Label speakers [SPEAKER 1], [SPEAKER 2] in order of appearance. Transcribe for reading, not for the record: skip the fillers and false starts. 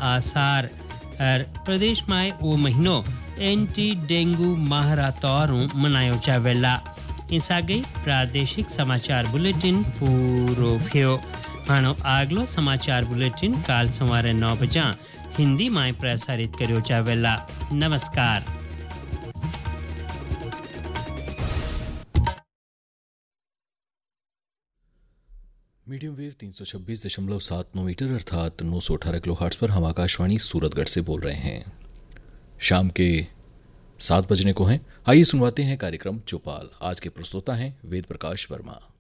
[SPEAKER 1] आसार और प्रदेश में ओ महीनो एंटी डेंगू माह तौरों मनायो जावेला। इस आगे प्रादेशिक समाचार बुलेटिन पूरो भयो। मानो आगलो समाचार बुलेटिन काल सवारे 9 बजे हिंदी में प्रसारित करो जावेला। नमस्कार।
[SPEAKER 2] मीडियम वेव 326.79 मीटर अर्थात 918 किलोहर्ट्ज पर हम आकाशवाणी सूरतगढ़ से बोल रहे हैं। शाम के 7 बजने को हैं। आइए सुनवाते हैं कार्यक्रम चौपाल। आज के प्रस्तोता हैं वेद प्रकाश वर्मा।